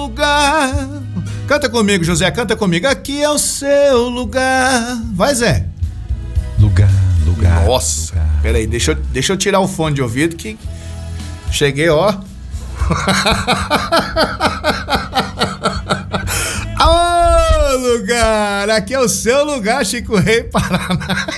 lugar. Canta comigo, José, canta comigo. Aqui é o seu lugar. Vai, Zé. Lugar. Nossa, peraí, deixa eu tirar o fone de ouvido que cheguei, ó. Ô, lugar, aqui é o seu lugar, Chico Rei, Paraná.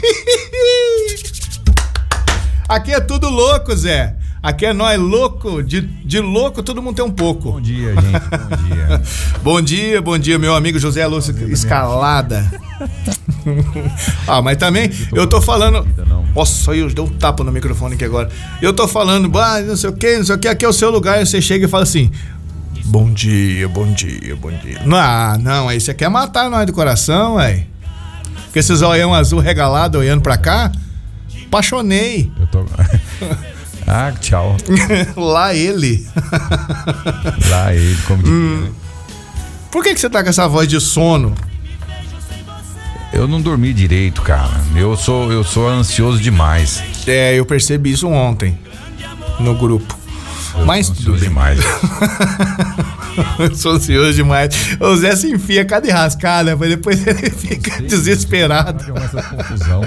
Aqui é tudo louco, Zé. Aqui é nós louco, de louco todo mundo tem um pouco. Bom dia, gente, bom dia. Bom dia, meu amigo José Lúcio Escalada. Mas também, eu tô falando... Nossa, eu dei um tapa no microfone aqui agora. Eu tô falando, não sei o que, aqui é o seu lugar, e você chega e fala assim... Bom dia. Não, aí você quer matar nós do coração, velho. Com esses olhão azul regalado, olhando pra cá, apaixonei. Eu tô... tchau. Lá ele, como diria. Por que você tá com essa voz de sono? Eu não dormi direito, cara. Eu sou ansioso demais. Eu percebi isso ontem no grupo. Mas tudo demais. Eu sou ansioso demais. O Zé se enfia cada enrascada, mas depois ele fica desesperado. Essa confusão.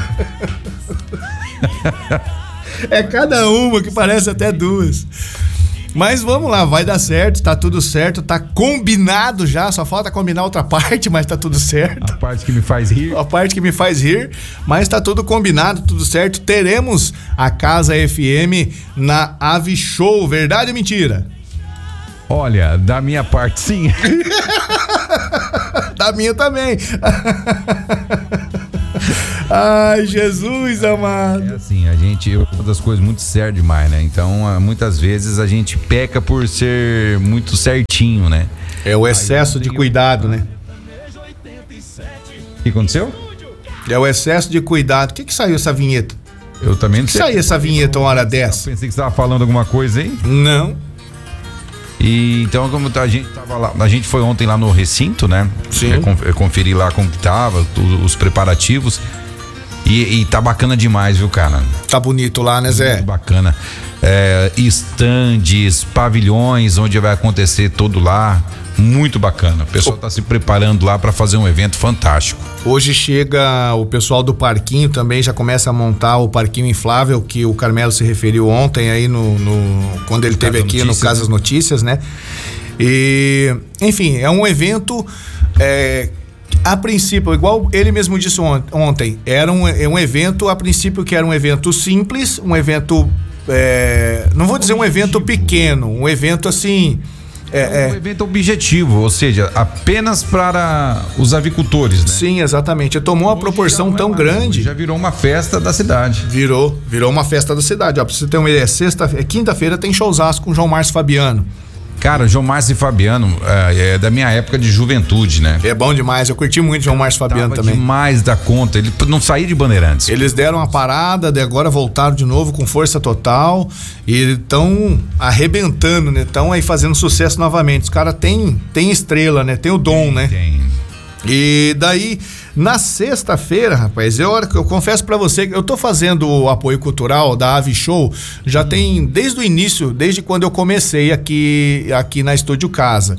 É cada uma que parece até duas. Mas vamos lá, vai dar certo, tá tudo certo, tá combinado já, só falta combinar outra parte, mas tá tudo certo. A parte que me faz rir. A parte que me faz rir, mas tá tudo combinado, tudo certo. Teremos a Casa FM na Ave Show, verdade ou mentira? Olha, da minha parte sim. Da minha também. Ai, Jesus amado. É assim, uma das coisas muito sérias demais, né? Então, muitas vezes a gente peca por ser muito certinho, né? É o excesso de cuidado, né? O que aconteceu? É o excesso de cuidado. O que saiu essa vinheta? Eu também não sei. Que saiu essa vinheta uma hora dessa? Pensei que você estava falando alguma coisa aí. Não. E então, como a gente tava lá, a gente foi ontem lá no recinto, né? Sim. Conferir lá como que tava, os preparativos. E tá bacana demais, viu, cara? Tá bonito lá, né, Zé? Muito bacana. Estandes, pavilhões, onde vai acontecer todo lá. Muito bacana. O pessoal tá se preparando lá para fazer um evento fantástico. Hoje chega o pessoal do parquinho também, já começa a montar o parquinho inflável que o Carmelo se referiu ontem aí quando ele esteve aqui no Casas Notícias, né? E, enfim, é um evento a princípio, igual ele mesmo disse ontem, era um evento, a princípio que era um evento simples, um evento, não vou dizer um evento pequeno, um evento assim... Um evento objetivo, ou seja, apenas para os avicultores, né? Sim, exatamente. Tomou uma proporção tão grande. Já virou uma festa da cidade. Virou uma festa da cidade. Ó, pra você ter uma ideia, quinta-feira tem showzaço com o João Márcio Fabiano. Cara, João Márcio e Fabiano é da minha época de juventude, né? É bom demais, eu curti muito João Márcio Fabiano também. Demais da conta, ele não saía de Bandeirantes. Eles deram uma parada, agora voltaram de novo com força total e estão arrebentando, né? Estão aí fazendo sucesso novamente. Os caras têm estrela, né? Tem o dom, né? Tem. E daí, na sexta-feira, rapaz, eu confesso pra você que eu tô fazendo o apoio cultural da Ave Show já tem desde o início, desde quando eu comecei aqui na Estúdio Casa.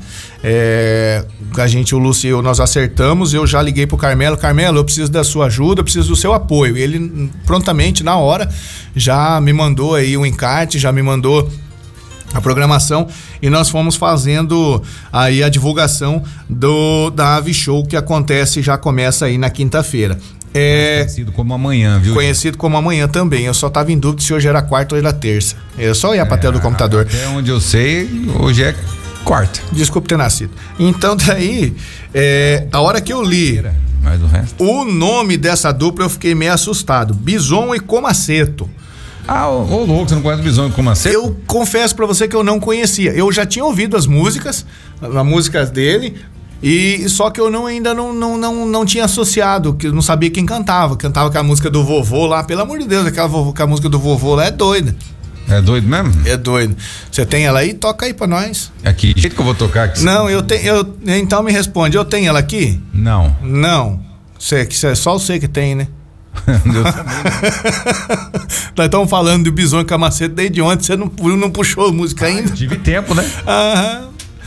O Lúcio e eu, nós acertamos, eu já liguei pro Carmelo, eu preciso da sua ajuda, eu preciso do seu apoio. Ele prontamente, na hora, já me mandou aí o encarte, já me mandou a programação e nós fomos fazendo aí a divulgação da Ave Show que já começa aí na quinta-feira. Conhecido como amanhã, viu? Conhecido como amanhã também. Eu só tava em dúvida se hoje era quarta ou era terça. Eu só ia pra tela do computador. Até onde eu sei, hoje é quarta. Desculpa ter nascido. Então daí, a hora que eu li Mas o resto? o nome dessa dupla, eu fiquei meio assustado. Bison e Comaceto. Ô louco, você não conhece o Bison e Comaceto? Eu confesso pra você que eu não conhecia. Eu já tinha ouvido as músicas dele, e só que eu ainda não tinha associado, que eu não sabia quem cantava. Cantava com a música do vovô lá, pelo amor de Deus, com a música do vovô lá é doida. É doido mesmo? É doido. Você tem ela aí? Toca aí pra nós. Aqui, jeito que eu vou tocar aqui. Não, eu tenho. Então me responde, eu tenho ela aqui? Não. Não. Só você que tem, né? Eu também não. Nós estamos falando de Bison e Comaceto desde ontem, você não puxou a música ainda? Tive tempo, né? Aham.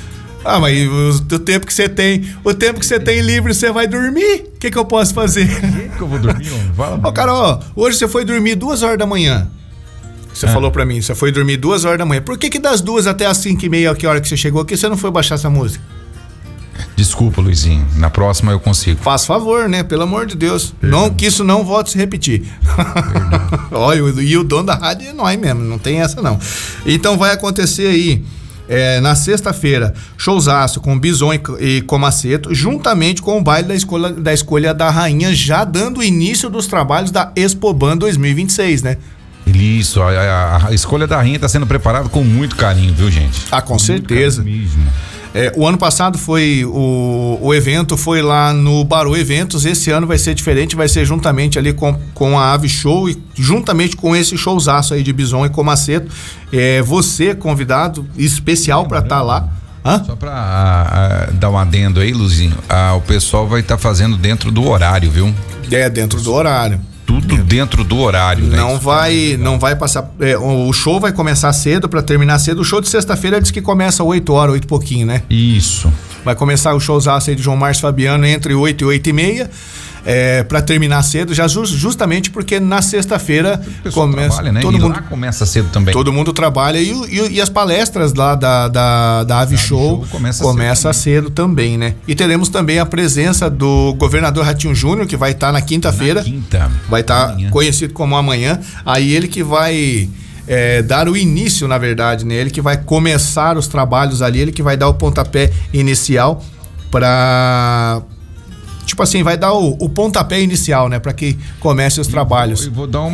Ah, mas o tempo que você tem livre, você vai dormir? O que eu posso fazer? Que eu vou dormir, homem? Fala. Ó, Carol, hoje você foi dormir 2 horas da manhã. Você falou pra mim, você foi dormir 2 horas da manhã. Por que das 2 até as 5:30, que hora que você chegou aqui, você não foi baixar essa música? Desculpa, Luizinho. Na próxima eu consigo. Faz favor, né? Pelo amor de Deus. Não, que isso não volte a se repetir. Olha, e o dono da rádio é nós mesmo, não tem essa não. Então vai acontecer aí, na sexta-feira, showzaço com Bison e Comaceto, juntamente com o baile da escolha da rainha, já dando início dos trabalhos da Expoban 2026, né? Isso, a escolha da rainha está sendo preparada com muito carinho, viu, gente? Ah, com certeza. Mesmo. O ano passado foi o evento foi lá no Barô Eventos. Esse ano vai ser diferente, vai ser juntamente ali com a Ave Show e juntamente com esse showzaço aí de Bison e Comaceto. Você convidado especial para estar lá. Hã? Só para dar um adendo aí, Luzinho, o pessoal vai estar fazendo dentro do horário, viu? Dentro do horário. Tudo dentro do horário, né? Não vai passar. O show vai começar cedo para terminar cedo. O show de sexta-feira diz que começa 8 horas, 8 e pouquinho, né? Isso. Vai começar o showzaço aí de João Márcio Fabiano entre 8 e 8:30. Para terminar cedo, já justamente porque na sexta-feira começa, trabalha, né? todo e mundo lá começa cedo também. Todo mundo trabalha e as palestras lá da Ave Show começa cedo também, né? E teremos também a presença do governador Ratinho Júnior, que vai estar na quinta-feira. Vai estar conhecido como amanhã. Aí ele que vai dar o início, na verdade, né? Ele que vai começar os trabalhos ali, ele que vai dar o pontapé inicial para... Tipo assim, vai dar o pontapé inicial, né? Pra que comece os trabalhos. Eu vou dar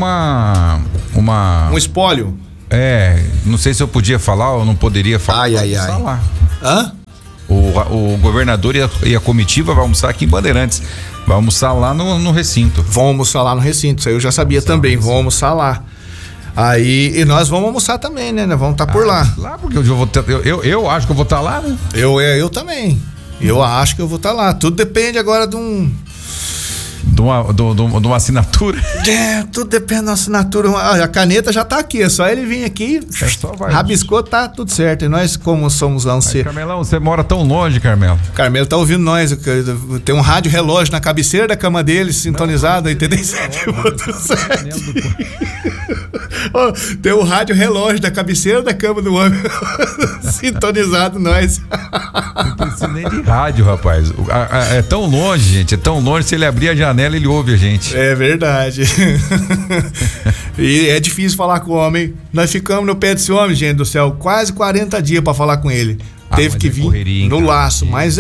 um espólio. Não sei se eu podia falar ou não poderia falar. Ai. Lá. Hã? O governador e a comitiva vai almoçar aqui em Bandeirantes. Vai almoçar lá no recinto. Vão almoçar lá no recinto, isso aí eu já sabia também. Vão almoçar lá. Aí, e nós vamos almoçar também, né? Nós vamos estar por lá. Lá, porque eu acho que eu vou estar lá, né? Eu também. Eu acho que eu vou estar lá. Tudo depende agora de uma assinatura. Tudo depende da assinatura. A caneta já tá aqui, é só ele vir aqui, rabiscou, tá tudo certo. E nós, como somos lá Carmelão, você mora tão longe, Carmelo. Carmelo tá ouvindo nós. Tem um rádio relógio na cabeceira da cama dele, sintonizado, 87,7. Tem um rádio relógio da cabeceira da cama do homem sintonizado nós. Não precisa nem de rádio, rapaz. É tão longe, gente, é tão longe, se ele abrir a janela, ele ouve a gente. É verdade. E é difícil falar com o homem. Nós ficamos no pé desse homem, gente do céu, quase 40 dias pra falar com ele. Teve que vir correria, no laço, mas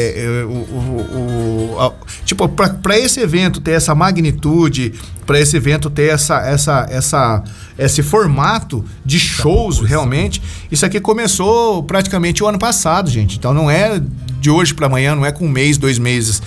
tipo, pra esse evento ter essa magnitude, pra esse evento ter esse formato de shows, realmente, isso aqui começou praticamente o ano passado, gente. Então não é de hoje pra amanhã, não é com 1 mês, 2 meses.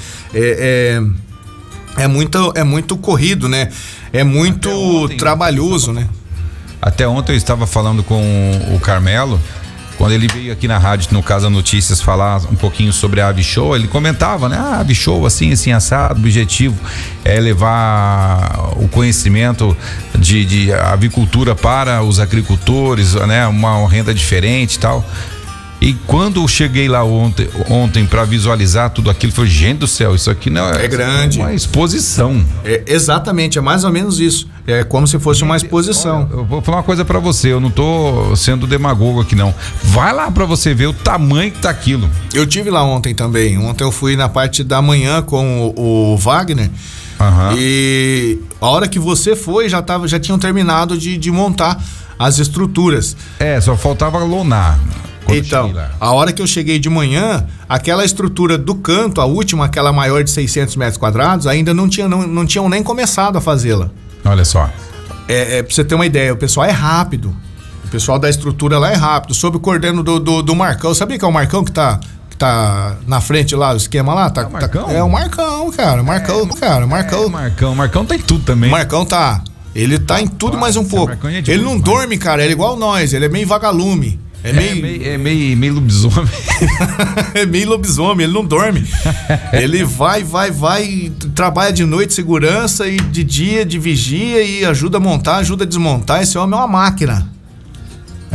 É muito corrido, né? É muito trabalhoso, né? Até ontem eu estava falando com o Carmelo, quando ele veio aqui na rádio, no Casa Notícias, falar um pouquinho sobre a Ave Show, ele comentava, né? A Ave Show, assim assado, o objetivo é levar o conhecimento de avicultura para os agricultores, né? Uma renda diferente e tal. E quando eu cheguei lá ontem para visualizar tudo aquilo, eu falei, gente do céu, isso aqui não é grande. É uma exposição. Exatamente, é mais ou menos isso. É como se fosse uma exposição. Olha, eu vou falar uma coisa para você, eu não tô sendo demagogo aqui não. Vai lá para você ver o tamanho que tá aquilo. Eu tive lá ontem também. Ontem eu fui na parte da manhã com o Wagner. Uhum. E a hora que você foi, já tinham terminado de montar as estruturas. Só faltava lonar. Então, a hora que eu cheguei de manhã, aquela estrutura do canto, a última, aquela maior de 600 metros quadrados, ainda não tinham nem começado a fazê-la. Olha só. Pra você ter uma ideia, o pessoal é rápido. O pessoal da estrutura lá é rápido. Sob o coordeno do Marcão. Sabia que é o Marcão que tá na frente lá, o esquema lá? É o Marcão? É o Marcão, cara. Marcão. Marcão tá em tudo também. Marcão tá. Ele tá em tudo mais um pouco. Ele não dorme, cara. Ele é igual nós. Ele é meio vagalume. É meio lobisomem. É meio lobisomem, ele não dorme. Ele vai, trabalha de noite, segurança, e de dia, de vigia, e ajuda a montar, ajuda a desmontar. Esse homem é uma máquina.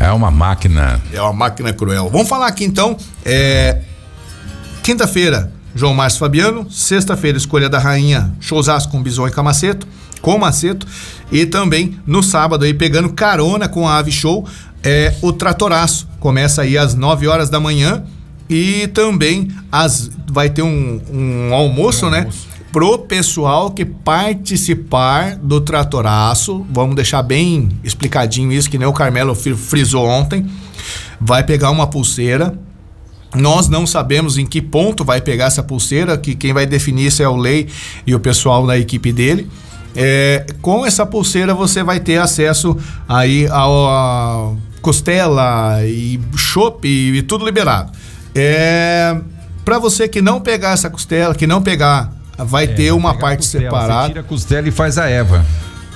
É uma máquina. É uma máquina cruel. Vamos falar aqui então, quinta-feira, João Márcio Fabiano, sexta-feira, Escolha da Rainha, showzaço com Bison e com Maceto, e também no sábado aí, pegando carona com a Ave Show, o Tratoraço, começa aí às 9 horas da manhã, e também vai ter um almoço, né? Pro pessoal que participar do Tratoraço, vamos deixar bem explicadinho isso, que nem o Carmelo frisou ontem, vai pegar uma pulseira. Nós não sabemos em que ponto vai pegar essa pulseira, que quem vai definir isso é o Lei e o pessoal da equipe dele. Com essa pulseira você vai ter acesso aí a costela e chopp e tudo liberado. Para você que não pegar essa costela, que não pegar, vai ter uma parte separada. Você tira a costela e faz a Eva.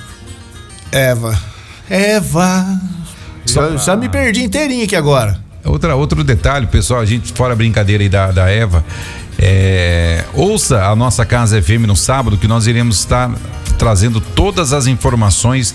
Já me perdi inteirinho aqui agora. Outro detalhe, pessoal, a gente, fora a brincadeira aí da Eva, ouça a nossa Casa FM no sábado, que nós iremos estar trazendo todas as informações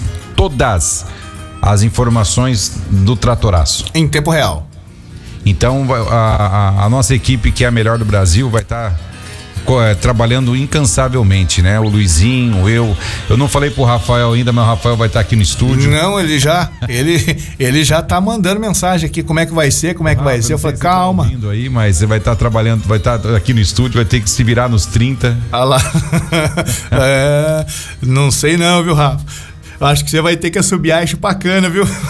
do Tratoraço. Em tempo real. Então, a nossa equipe, que é a melhor do Brasil, vai estar trabalhando incansavelmente, né? O Luizinho, eu não falei pro Rafael ainda, mas o Rafael vai estar aqui no estúdio. Não, ele já tá mandando mensagem aqui, como é que vai ser, eu falei, calma. Tá aí, mas você vai estar trabalhando, vai estar aqui no estúdio, vai ter que se virar nos 30. Ah lá. Não sei não, viu, Rafa? Acho que você vai ter que assobiar e chupar cana, viu? Bom,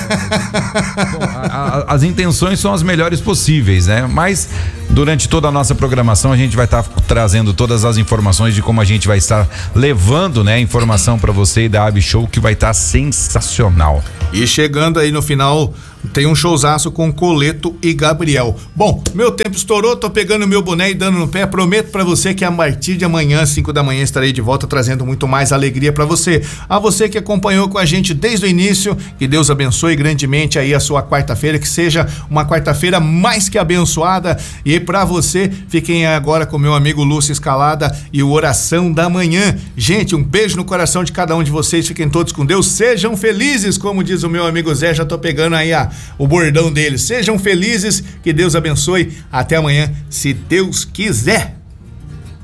as intenções são as melhores possíveis, né? Mas durante toda a nossa programação a gente vai estar trazendo todas as informações de como a gente vai estar levando, né, informação para você e da Ave Show, que vai estar sensacional. E chegando aí no final, tem um showzaço com Coleto e Gabriel. Bom, meu tempo estourou, tô pegando meu boné e dando no pé. Prometo pra você que a partir de amanhã, 5 da manhã, estarei de volta trazendo muito mais alegria pra você. A você que acompanhou com a gente desde o início, que Deus abençoe grandemente aí a sua quarta-feira, que seja uma quarta-feira mais que abençoada. E pra você, fiquem agora com meu amigo Lúcio Escalada e o Oração da Manhã. Gente, um beijo no coração de cada um de vocês, fiquem todos com Deus, sejam felizes, como diz o meu amigo Zé, já tô pegando aí o bordão dele. Sejam felizes, que Deus abençoe. Até amanhã, se Deus quiser.